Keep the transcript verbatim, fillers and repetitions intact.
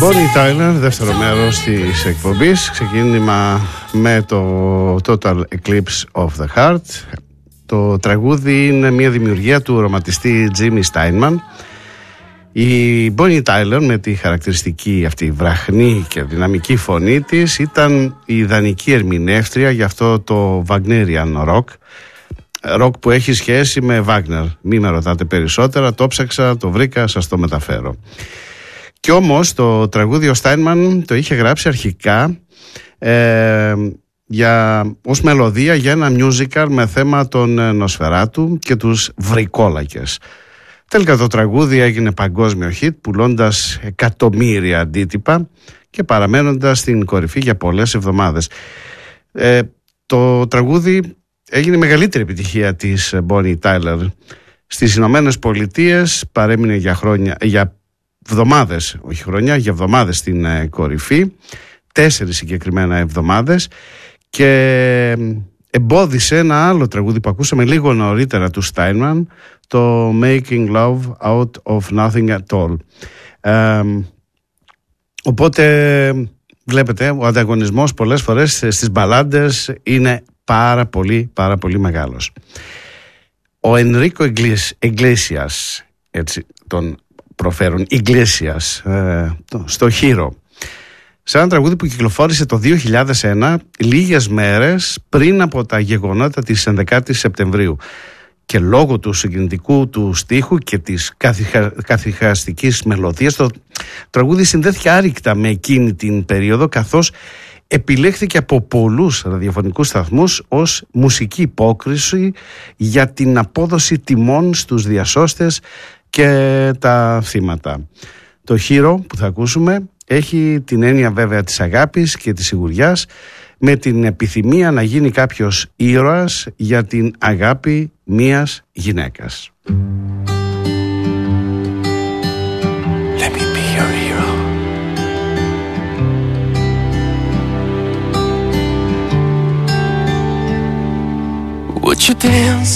Bonnie Tyler, δεύτερο μέρος της εκπομπής. Ξεκίνημα με το Total Eclipse of the Heart. Το τραγούδι είναι μια δημιουργία του ρομαντιστή Jimmy Steinman. Η Bonnie Tyler, με τη χαρακτηριστική αυτή βραχνή και δυναμική φωνή της, ήταν η ιδανική ερμηνεύτρια για αυτό το Wagnerian rock. Ροκ που έχει σχέση με Wagner. Μη με ρωτάτε περισσότερα, το ψάξα, το βρήκα, σας το μεταφέρω. Κι όμως το τραγούδι ο Steinman το είχε γράψει αρχικά ε, για, ως μελωδία για ένα musical με θέμα τον Νοσφεράτου και τους βρικόλακες. Τελικά το τραγούδι έγινε παγκόσμιο hit, πουλώντας εκατομμύρια αντίτυπα και παραμένοντας στην κορυφή για πολλές εβδομάδες. Ε, το τραγούδι έγινε η μεγαλύτερη επιτυχία της Bonnie Tyler. Στις Ηνωμένες Πολιτείες παρέμεινε για χρόνια, για εβδομάδες, όχι χρόνια, για εβδομάδες στην ε, κορυφή, τέσσερις συγκεκριμένα εβδομάδες, και εμπόδισε ένα άλλο τραγούδι που ακούσαμε λίγο νωρίτερα του Steinman, το Making Love Out of Nothing at All. Ε, οπότε βλέπετε, ο ανταγωνισμός πολλές φορές στις μπαλάντες είναι πάρα πολύ πάρα πολύ μεγάλος. Ο Ενρίκο Ιγκλέσιας, έτσι τον προφέρουν, Ιγκλέσιας, ε, στο Hero, σε ένα τραγούδι που κυκλοφόρησε το δύο χιλιάδες ένα, λίγες μέρες πριν από τα γεγονότα της ενδεκάτης Σεπτεμβρίου, και λόγω του συγκινητικού του στίχου και της καθηχα... καθηγαστικής μελωδίας, το τραγούδι συνδέθηκε άρρηκτα με εκείνη την περίοδο, καθώς επιλέχθηκε από πολλούς ραδιοφωνικούς σταθμούς ως μουσική υπόκριση για την απόδοση τιμών στους διασώστες και τα θύματα. Το Hero που θα ακούσουμε έχει την έννοια βέβαια της αγάπης και της σιγουριάς, με την επιθυμία να γίνει κάποιος ήρωας για την αγάπη μίας γυναίκας. Let me be your hero. Would you dance